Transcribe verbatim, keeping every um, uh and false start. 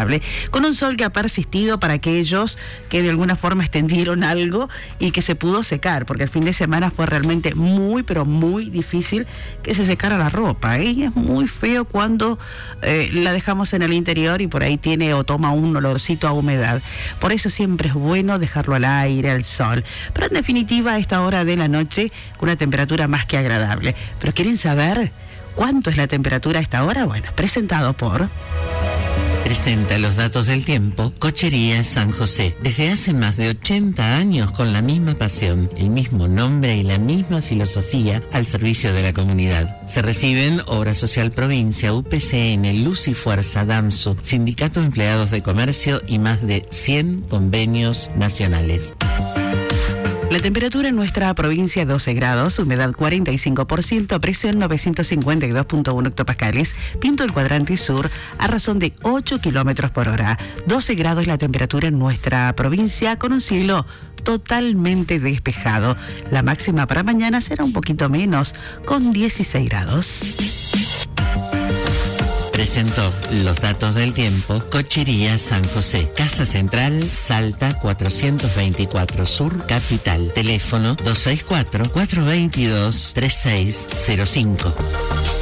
agradable, con un sol que ha persistido para aquellos que de alguna forma extendieron algo y que se pudo secar, porque el fin de semana fue realmente muy, pero muy difícil que se secara la ropa, ¿eh? Y es muy feo cuando eh, la dejamos en el interior y por ahí tiene o toma un olorcito a humedad. Por eso siempre es bueno dejarlo al aire, al sol. Pero en definitiva, a esta hora de la noche, con una temperatura más que agradable. ¿Pero quieren saber cuánto es la temperatura a esta hora? Bueno, presentado por... Presenta los datos del tiempo Cochería San José. Desde hace más de ochenta años con la misma pasión, el mismo nombre y la misma filosofía al servicio de la comunidad. Se reciben Obra Social Provincia, U P C N, Luz y Fuerza, DAMSU, Sindicato de Empleados de Comercio y más de cien convenios nacionales. La temperatura en nuestra provincia doce grados, humedad cuarenta y cinco por ciento, presión novecientos cincuenta y dos punto uno hectopascales, viento del cuadrante sur a razón de ocho kilómetros por hora. doce grados la temperatura en nuestra provincia con un cielo totalmente despejado. La máxima para mañana será un poquito menos, con dieciséis grados. Presentó los datos del tiempo Cochería San José, Casa Central, Salta cuatrocientos veinticuatro Sur, Capital. Teléfono dos seis cuatro, cuatro dos dos, tres seis cero cinco.